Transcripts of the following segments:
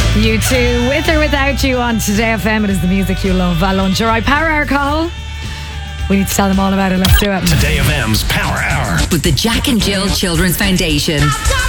U2, with or without you on Today FM. It is the music you love. Lunch. All right, Power Hour call. We need to tell them all about it. Let's do it. Today FM's Power Hour with the Jack and Jill Children's Foundation.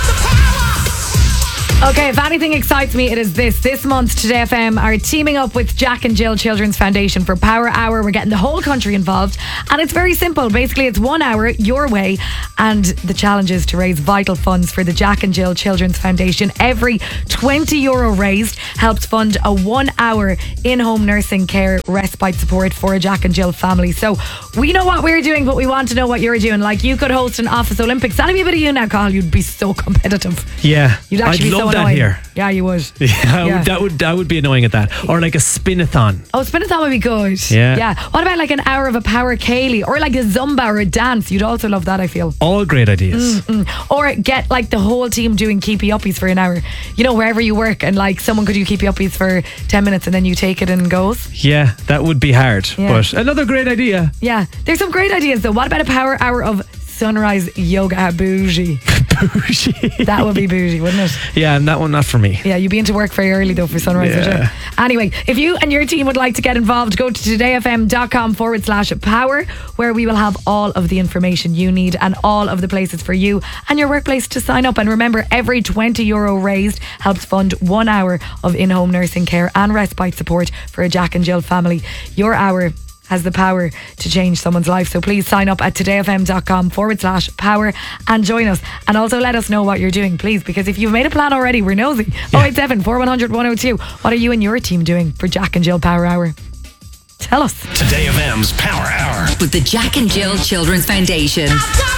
Okay, if anything excites me, it is this. This month, Today FM are teaming up with Jack and Jill Children's Foundation for Power Hour. We're getting the whole country involved. And it's very simple. Basically, it's 1 hour your way. And the challenge is to raise vital funds for the Jack and Jill Children's Foundation. Every €20 raised helps fund a 1 hour in-home nursing care respite support for a Jack and Jill family. So we know what we're doing, but we want to know what you're doing. Like, you could host an Office Olympics. That'd be a bit of you now, Carl. You'd be so competitive. Yeah. You'd actually I'd be so love that annoying. here. Yeah, you would. Yeah, that would be annoying at that. Or like a spin-a-thon. Oh, spin-a-thon would be good. Yeah. What about like an hour of a power Kaylee or like a Zumba or a dance? You'd also love that, I feel. All great ideas. Or get like the whole team doing keepy uppies for an hour. You know, wherever you work, and like someone could do keepy uppies for 10 minutes and then you take it and goes. Yeah, that would be hard. Yeah. But another great idea. Yeah. There's some great ideas though. What about a power hour of sunrise yoga bougie? Bougie. That would be bougie, wouldn't it? Yeah, and that one not for me. Yeah, you'd be into work very early though for sunrise. Would you? Anyway, if you and your team would like to get involved, go to todayfm.com/power, where we will have all of the information you need and all of the places for you and your workplace to sign up. And remember, every €20 raised helps fund 1 hour of in-home nursing care and respite support for a Jack and Jill family. Your hour has the power to change someone's life. So please sign up at todayfm.com/power and join us. And also let us know what you're doing, please, because if you've made a plan already, we're nosy. 087 4100 102. What are you and your team doing for Jack and Jill Power Hour? Tell us. Today FM's Power Hour with the Jack and Jill Children's Foundation.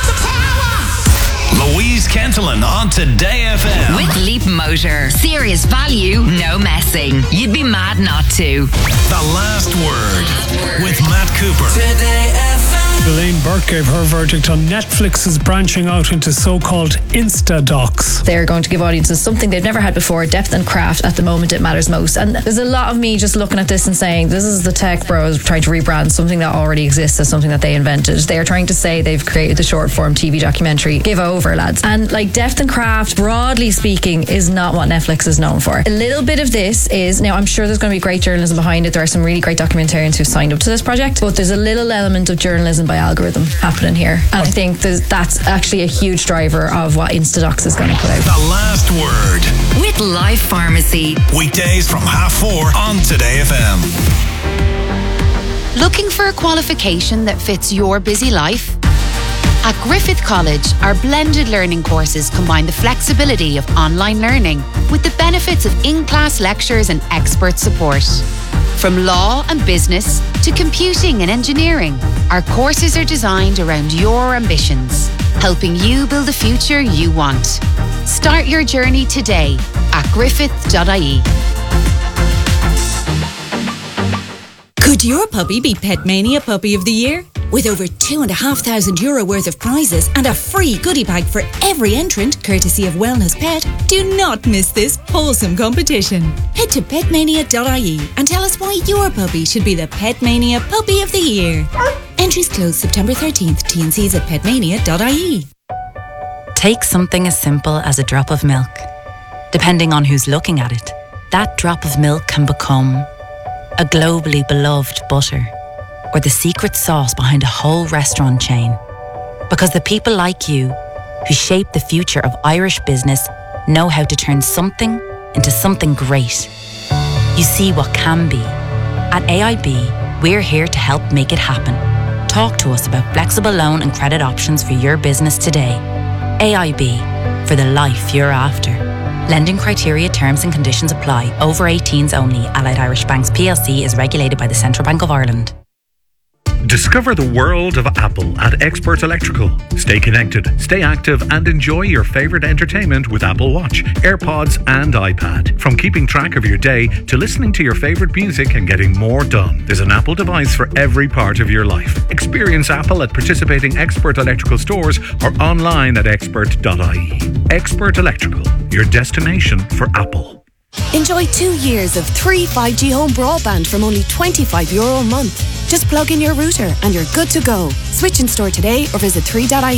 Louise Kentelin on Today FM. With Leap Motor. Serious value, no messing. You'd be mad not to. The Last Word with Matt Cooper. Today FM. Elaine Burke gave her verdict on Netflix's branching out into so-called Insta-docs. They're going to give audiences something they've never had before, depth and craft. At the moment, it matters most. And there's a lot of me just looking at this and saying, this is the tech bros trying to rebrand something that already exists as something that they invented. They're trying to say they've created the short-form TV documentary. Give over, lads. And like depth and craft, broadly speaking, is not what Netflix is known for. A little bit of this is, now I'm sure there's going to be great journalism behind it. There are some really great documentarians who've signed up to this project, but there's a little element of journalism by algorithm happening here. And I think that's actually a huge driver of what Instadocs is going to put out. The Last Word with Life Pharmacy. Weekdays from 4:30 on Today FM. Looking for a qualification that fits your busy life? At Griffith College, our blended learning courses combine the flexibility of online learning with the benefits of in-class lectures and expert support. From law and business to computing and engineering, our courses are designed around your ambitions, helping you build the future you want. Start your journey today at griffith.ie. Could your puppy be Petmania Puppy of the Year? With over €2,500 worth of prizes and a free goodie bag for every entrant, courtesy of Wellness Pet, do not miss this wholesome competition. Head to petmania.ie and tell us why your puppy should be the Petmania Puppy of the Year. Entries close September 13th. T&Cs at petmania.ie. Take something as simple as a drop of milk. Depending on who's looking at it, that drop of milk can become a globally beloved butter, or the secret sauce behind a whole restaurant chain. Because the people like you, who shape the future of Irish business, know how to turn something into something great. You see what can be. At AIB, we're here to help make it happen. Talk to us about flexible loan and credit options for your business today. AIB, for the life you're after. Lending criteria, terms and conditions apply. Over 18s only. Allied Irish Banks PLC is regulated by the Central Bank of Ireland. Discover the world of Apple at Expert Electrical. Stay connected, stay active and enjoy your favourite entertainment with Apple Watch, AirPods and iPad. From keeping track of your day to listening to your favourite music and getting more done. There's an Apple device for every part of your life. Experience Apple at participating Expert Electrical stores or online at expert.ie. Expert Electrical, your destination for Apple. Enjoy 2 years of 3 5G home broadband from only €25 a month. Just plug in your router and you're good to go. Switch in store today or visit 3.ie.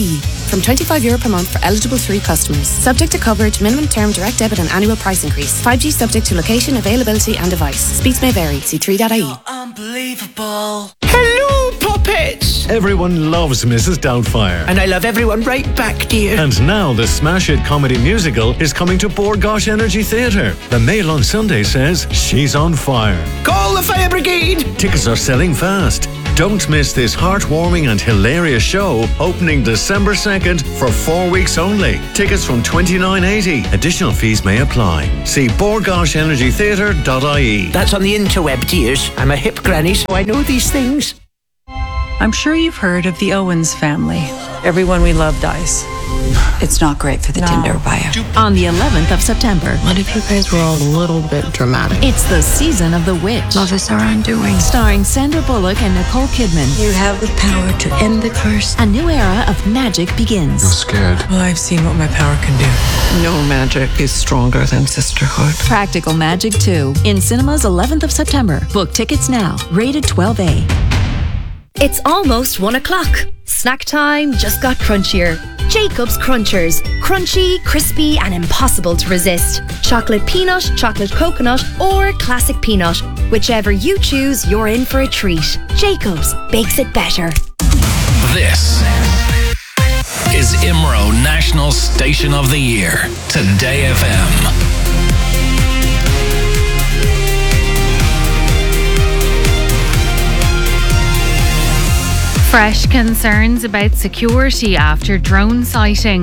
from €25 per month for eligible 3 customers. Subject to coverage, minimum term, direct debit and annual price increase. 5G subject to location, availability and device. Speeds may vary. See 3.ie. Unbelievable. Hello, puppets! Everyone loves Mrs. Doubtfire. And I love everyone right back, dear. And now the Smash It comedy musical is coming to Bord Gáis Energy Theatre. The Mail on Sunday says she's on fire. Call the fire brigade! Tickets are selling fast. Don't miss this heartwarming and hilarious show opening December 2nd for 4 weeks only. Tickets from $29.80. Additional fees may apply. See bordgaishenergytheatre.ie. That's on the interweb, dears. I'm a hip granny, so I know these things. I'm sure you've heard of the Owens family. Everyone we love dies. It's not great for the Tinder bio. On the 11th of September. What if you guys were all a little bit dramatic? It's the season of The Witch. Love is our undoing. Starring Sandra Bullock and Nicole Kidman. You have the power to end the curse. A new era of magic begins. I'm scared. Well, I've seen what my power can do. No magic is stronger than sisterhood. Practical Magic 2. In cinemas 11th of September. Book tickets now. Rated 12A. It's almost 1 o'clock. Snack time just got crunchier. Jacob's Crunchers. Crunchy, crispy and impossible to resist. Chocolate peanut, chocolate coconut or classic peanut. Whichever you choose, you're in for a treat. Jacob's bakes it better. This is IMRO National Station of the Year. Today FM. Fresh concerns about security after drone sighting.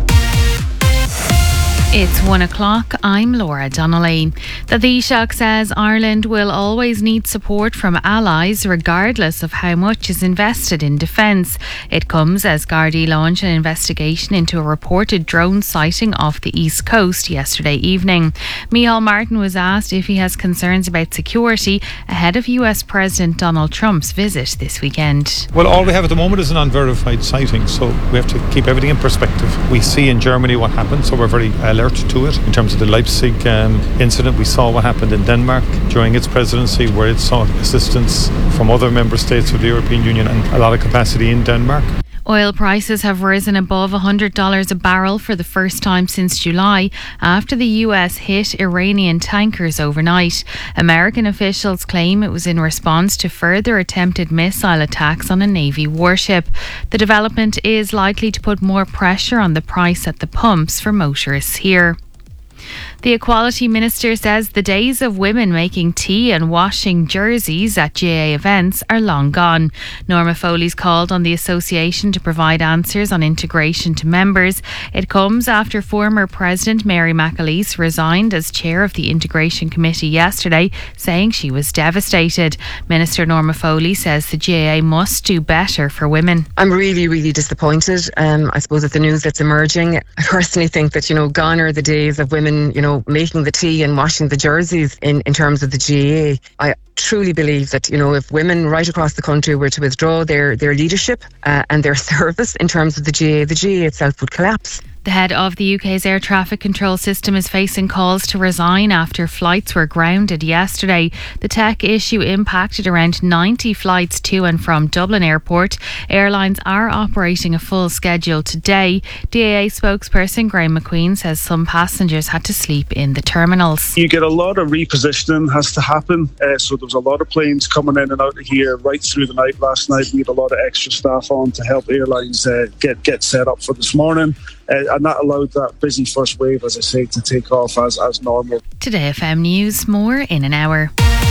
It's 1 o'clock. I'm Laura Donnelly. The Taoiseach says Ireland will always need support from allies regardless of how much is invested in defence. It comes as Gardaí launched an investigation into a reported drone sighting off the East Coast yesterday evening. Micheál Martin was asked if he has concerns about security ahead of US President Donald Trump's visit this weekend. Well, all we have at the moment is an unverified sighting, so we have to keep everything in perspective. We see in Germany what happened, so we're very alert to it. In terms of the Leipzig incident, we saw what happened in Denmark during its presidency, where it sought assistance from other member states of the European Union and a lot of capacity in Denmark. Oil prices have risen above $100 a barrel for the first time since July after the US hit Iranian tankers overnight. American officials claim it was in response to further attempted missile attacks on a Navy warship. The development is likely to put more pressure on the price at the pumps for motorists here. The Equality Minister says the days of women making tea and washing jerseys at GAA events are long gone. Norma Foley's called on the association to provide answers on integration to members. It comes after former President Mary McAleese resigned as chair of the Integration Committee yesterday, saying she was devastated. Minister Norma Foley says the GAA must do better for women. I'm really, really disappointed. I suppose at the news that's emerging. I personally think that, gone are the days of women, making the tea and washing the jerseys in terms of the GAA. I truly believe that, if women right across the country were to withdraw their leadership and their service in terms of the GAA itself would collapse. The head of the UK's air traffic control system is facing calls to resign after flights were grounded yesterday. The tech issue impacted around 90 flights to and from Dublin Airport. Airlines are operating a full schedule today. DAA spokesperson Graham McQueen says some passengers had to sleep in the terminals. You get a lot of repositioning has to happen. So there was a lot of planes coming in and out of here right through the night last night. We had a lot of extra staff on to help airlines get set up for this morning. And that allowed that busy first wave, as I say, to take off as normal. Today FM News, more in an hour.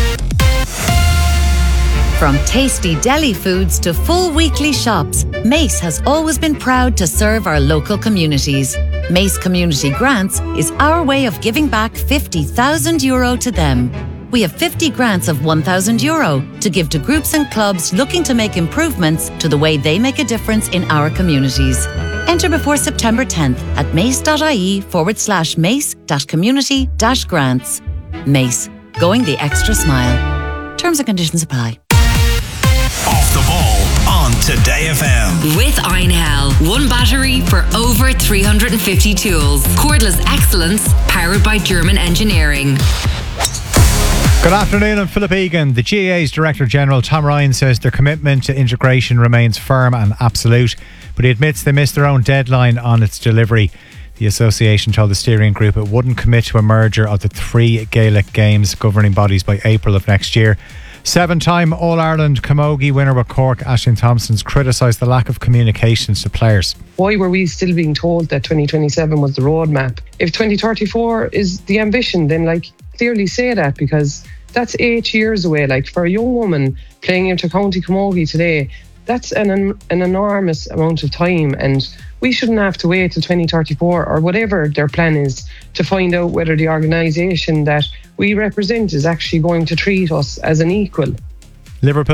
From tasty deli foods to full weekly shops, Mace has always been proud to serve our local communities. Mace Community Grants is our way of giving back €50,000 to them. We have 50 grants of €1,000 to give to groups and clubs looking to make improvements to the way they make a difference in our communities. Enter before September 10th at mace.ie/mace-community-grants. Mace, going the extra smile. Terms and conditions apply. Off the ball on Today FM. With Einhell, one battery for over 350 tools. Cordless excellence powered by German engineering. Good afternoon, I'm Philip Egan. The GAA's Director General Tom Ryan says their commitment to integration remains firm and absolute, but he admits they missed their own deadline on its delivery. The association told the steering group it wouldn't commit to a merger of the 3 Gaelic Games governing bodies by April of next year. 7-time All-Ireland Camogie winner with Cork, Aisling Thompson's criticised the lack of communications to players. Why were we still being told that 2027 was the roadmap? If 2034 is the ambition, then clearly say that, because that's 8 years away. For a young woman playing inter-county camogie today, that's an enormous amount of time, and we shouldn't have to wait till 2034 or whatever their plan is to find out whether the organisation that we represent is actually going to treat us as an equal. Liverpool